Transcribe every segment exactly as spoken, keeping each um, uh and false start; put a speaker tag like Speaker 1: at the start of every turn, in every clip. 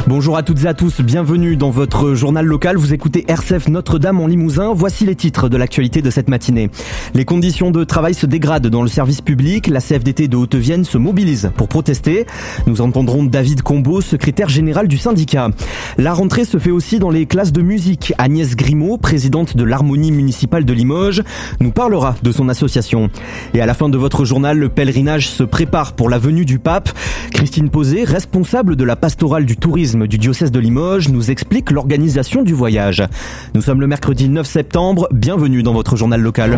Speaker 1: Bonjour à toutes et à tous, bienvenue dans votre journal local. Vous écoutez R C F Notre-Dame en Limousin. Voici les titres de l'actualité de cette matinée. Les conditions de travail se dégradent dans le service public. La C F D T de Haute-Vienne se mobilise pour protester. Nous entendrons David Combeau, secrétaire général du syndicat. La rentrée se fait aussi dans les classes de musique. Agnès Grimaud, présidente de l'Harmonie municipale de Limoges, nous parlera de son association. Et à la fin de votre journal, le pèlerinage se prépare pour la venue du pape. Christine Posé, responsable de la pastorale du tourisme du diocèse de Limoges, nous explique l'organisation du voyage. Nous sommes le mercredi neuf septembre, bienvenue dans votre journal local.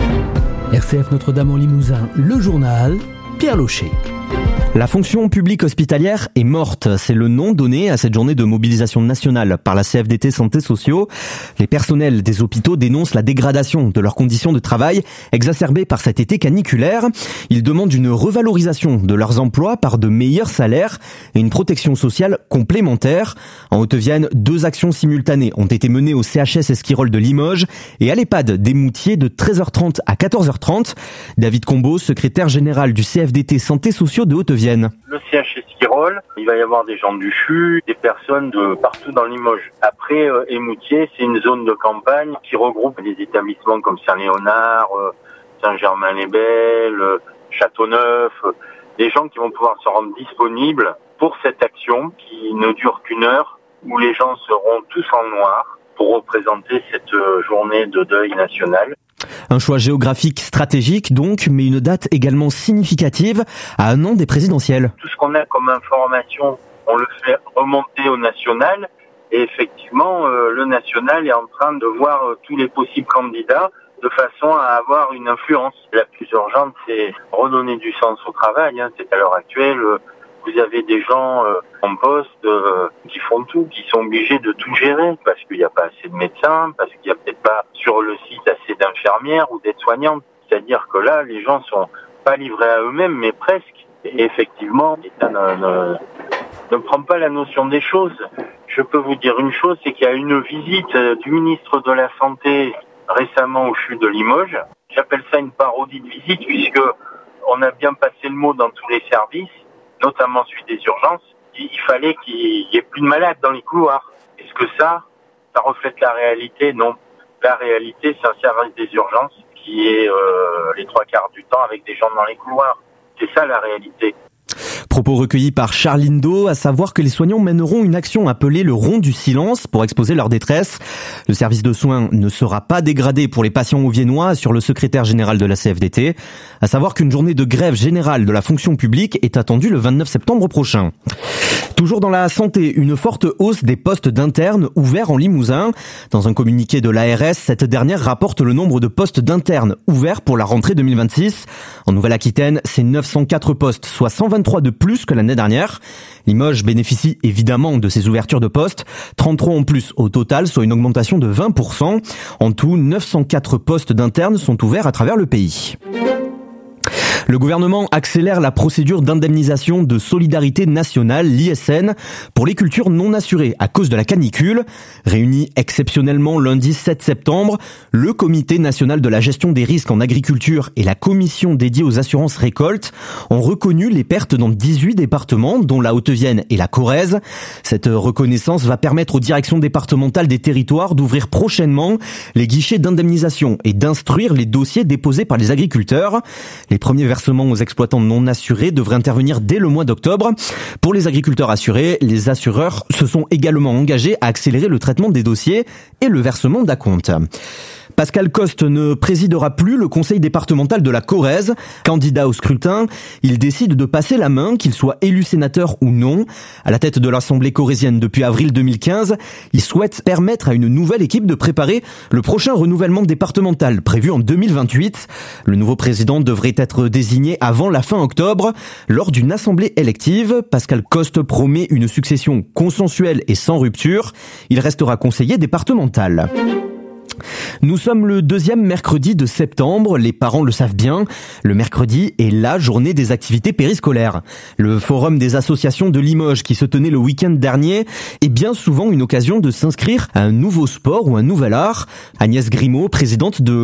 Speaker 2: R C F Notre-Dame en Limousin, le journal, Pierre Locher.
Speaker 1: La fonction publique hospitalière est morte. C'est le nom donné à cette journée de mobilisation nationale par la C F D T Santé Sociaux. Les personnels des hôpitaux dénoncent la dégradation de leurs conditions de travail, exacerbée par cet été caniculaire. Ils demandent une revalorisation de leurs emplois par de meilleurs salaires et une protection sociale complémentaire. En Haute-Vienne, deux actions simultanées ont été menées au C H S Esquirol de Limoges et à l'EHPAD des Moutiers de treize heures trente à quatorze heures trente. David Combeau, secrétaire général du C F D T Santé Sociaux de Haute-Vienne.
Speaker 3: Le C H Esquirol, il va y avoir des gens du C H U, des personnes de partout dans Limoges. Après, euh, Émoutier, c'est une zone de campagne qui regroupe des établissements comme Saint-Léonard, euh, Saint-Germain-les-Belles, euh, Châteauneuf, euh, des gens qui vont pouvoir se rendre disponibles pour cette action qui ne dure qu'une heure, où les gens seront tous en noir pour représenter cette euh, journée de deuil national.
Speaker 1: Un choix géographique stratégique donc, mais une date également significative à un an des présidentielles.
Speaker 3: Tout ce qu'on a comme information, on le fait remonter au national. Et effectivement, euh, le national est en train de voir euh, tous les possibles candidats de façon à avoir une influence. La plus urgente, c'est redonner du sens au travail. Hein. C'est à l'heure actuelle, euh, vous avez des gens euh, en poste euh, qui font tout, qui sont obligés de tout gérer parce qu'il n'y a pas assez de médecins, parce qu'il n'y a peut-être pas sur le site assez d'infirmières ou d'aides-soignantes. C'est-à-dire que là, les gens sont pas livrés à eux-mêmes, mais presque. Et effectivement, l'État ne, ne, ne prend pas la notion des choses. Je peux vous dire une chose, c'est qu'il y a une visite du ministre de la Santé récemment au C H U de Limoges. J'appelle ça une parodie de visite puisque on a bien passé le mot dans tous les services, notamment celui des urgences. Il fallait qu'il y ait plus de malades dans les couloirs. Est-ce que ça, ça reflète la réalité? Non. La réalité, c'est un service des urgences qui est euh, les trois quarts du temps avec des gens dans les couloirs. C'est ça la réalité.
Speaker 1: Propos recueillis par Charles Lindo, à savoir que les soignants mèneront une action appelée le rond du silence pour exposer leur détresse. Le service de soins ne sera pas dégradé pour les patients auviennois, assure le secrétaire général de la C F D T. À savoir qu'une journée de grève générale de la fonction publique est attendue le vingt-neuf septembre prochain. Toujours dans la santé, une forte hausse des postes d'internes ouverts en Limousin. Dans un communiqué de l'A R S, cette dernière rapporte le nombre de postes d'internes ouverts pour la rentrée deux mille vingt-six. En Nouvelle-Aquitaine, c'est neuf cent quatre postes, soit cent vingt-trois de plus que l'année dernière. Limoges bénéficie évidemment de ces ouvertures de postes, trente-trois en plus au total, soit une augmentation de vingt pour cent. En tout, neuf cent quatre postes d'internes sont ouverts à travers le pays. Le gouvernement accélère la procédure d'indemnisation de solidarité nationale, l'I S N, pour les cultures non assurées à cause de la canicule. Réuni exceptionnellement lundi sept septembre, le Comité national de la gestion des risques en agriculture et la commission dédiée aux assurances récoltes ont reconnu les pertes dans dix-huit départements, dont la Haute-Vienne et la Corrèze. Cette reconnaissance va permettre aux directions départementales des territoires d'ouvrir prochainement les guichets d'indemnisation et d'instruire les dossiers déposés par les agriculteurs. Les premiers versements aux exploitants non assurés devraient intervenir dès le mois d'octobre. Pour les agriculteurs assurés, les assureurs se sont également engagés à accélérer le traitement des dossiers et le versement d'acomptes. Pascal Coste ne présidera plus le conseil départemental de la Corrèze. Candidat au scrutin, il décide de passer la main, qu'il soit élu sénateur ou non. À la tête de l'Assemblée corrézienne depuis avril deux mille quinze, il souhaite permettre à une nouvelle équipe de préparer le prochain renouvellement départemental prévu en deux mille vingt-huit. Le nouveau président devrait être désigné avant la fin octobre. Lors d'une assemblée élective, Pascal Coste promet une succession consensuelle et sans rupture. Il restera conseiller départemental. Nous sommes le deuxième mercredi de septembre, les parents le savent bien. Le mercredi est la journée des activités périscolaires. Le forum des associations de Limoges qui se tenait le week-end dernier est bien souvent une occasion de s'inscrire à un nouveau sport ou un nouvel art. Agnès Grimaud, présidente de